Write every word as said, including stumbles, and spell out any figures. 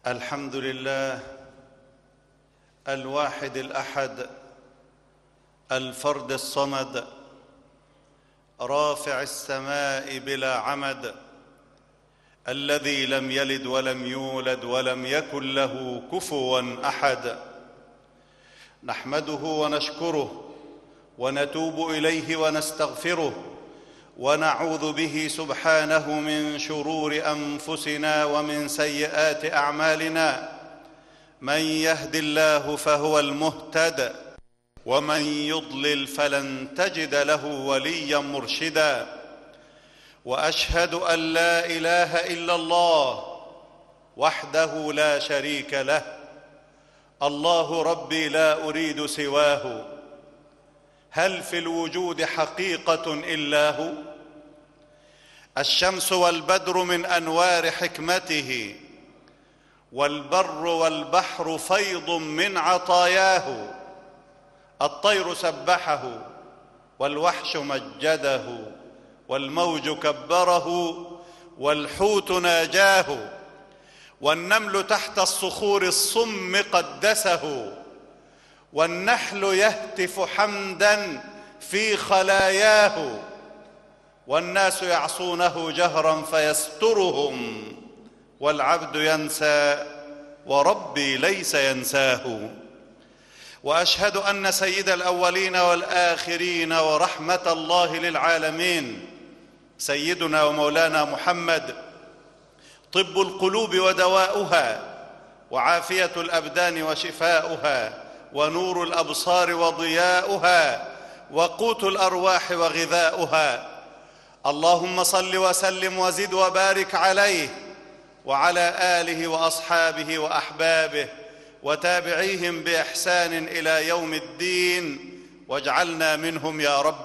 الحمد لله الواحد الأحد الفرد الصمد رافع السماء بلا عمد الذي لم يلد ولم يولد ولم يكن له كفوا أحد. نحمده ونشكره ونتوب إليه ونستغفره ونعوذ به سبحانه من شرور أنفسنا ومن سيئات أعمالنا. من يهد الله فهو المهتد ومن يضلل فلن تجد له وليا مرشدا. وأشهد أن لا إله إلا الله وحده لا شريك له. الله ربي لا أريد سواه. هل في الوجود حقيقة إلا هو؟ الشمس والبدر من أنوار حكمته، والبر والبحر فيض من عطاياه. الطير سبحه والوحش مجده، والموج كبره والحوت ناجاه. والنمل تحت الصخور الصم قدسه، والنحل يهتف حمدا في خلاياه. والناس يعصونه جهرا فيسترهم، والعبد ينسى وربي ليس ينساه. وأشهد أن سيد الأولين والآخرين ورحمة الله للعالمين سيدنا ومولانا محمد طب القلوب ودواؤها، وعافية الأبدان وشفاؤها، ونور الأبصار وضياؤها، وقوت الأرواح وغذاؤها. اللهم صل وسلم وزد وبارك عليه وعلى آله وأصحابه وأحبابه وتابعيهم بإحسان إلى يوم الدين، واجعلنا منهم يا رب